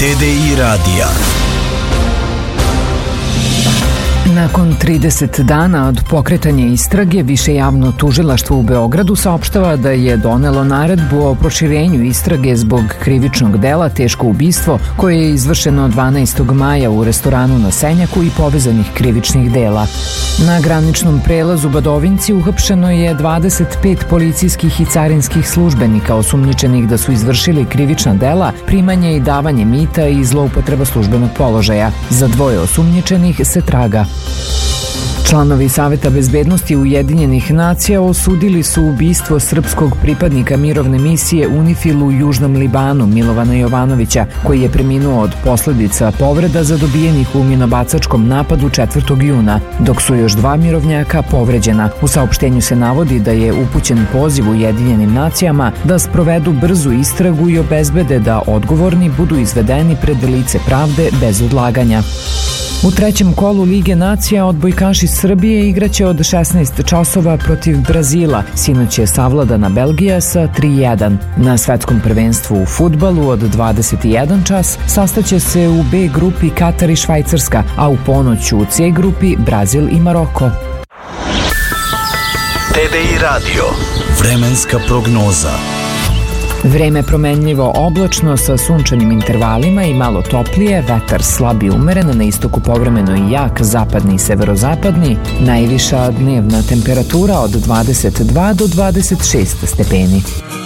TDI radija. Nakon 30 dana od pokretanja istrage, Više javno tužilaštvo u Beogradu saopštava da je donelo naredbu o proširenju istrage zbog krivičnog dela teško ubistvo koje je izvršeno 12. maja u restoranu na Senjaku i povezanih krivičnih dela. Na graničnom prelazu Badovinci uhapšeno je 25 policijskih i carinskih službenika osumnjičenih da su izvršili krivična dela, primanje i davanje mita i zloupotreba službenog položaja. Za dvoje osumnjičenih se traga. Članovi Saveta bezbednosti Ujedinjenih nacija osudili su ubistvo srpskog pripadnika mirovne misije UNIFIL u Južnom Libanu Milovana Jovanovića, koji je preminuo od posledica povreda zadobijenih u minobacačkom napadu 4. juna, dok su još 2 mirovnjaka povređena. U saopštenju se navodi da je upućen poziv Ujedinjenim nacijama da sprovedu brzu istragu i obezbede da odgovorni budu izvedeni pred lice pravde bez odlaganja. U trećem kolu Lige nacija odbojkaši Srbije igraće od 16 časova protiv Brazila. Sinoć je savladana Belgija sa 3:1. Na svetskom prvenstvu u fudbalu od 21 čas sastaće se u B grupi Katar i Švajcarska, a u ponoć u C grupi Brazil i Maroko. TDI radio. Vremenska prognoza. Vreme promenljivo oblačno sa sunčanim intervalima i malo toplije, vetar slab i umeren, na istoku povremeno i jak, zapadni i severozapadni, najviša dnevna temperatura od 22 do 26 stepeni.